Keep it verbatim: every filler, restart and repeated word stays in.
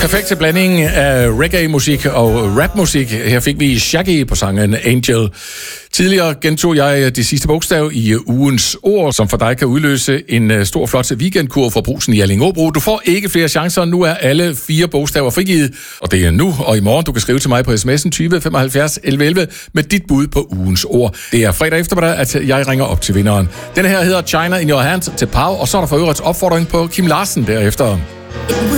perfekte blanding af reggae-musik og rap-musik. Her fik vi Shaggy på sangen Angel. Tidligere gentog jeg det sidste bogstav i ugens ord, som for dig kan udløse en stor, flot weekendkur for Brugsen i Alling-Åbro. Du får ikke flere chancer. Nu er alle fire bogstaver frigivet, og det er nu og i morgen. Du kan skrive til mig på sms'en tyve femoghalvfjerds elleve elleve med dit bud på ugens ord. Det er fredag eftermiddag, at jeg ringer op til vinderen. Denne her hedder China in Your Hand til Pau, og så er der for øvrigt opfordring på Kim Larsen derefter.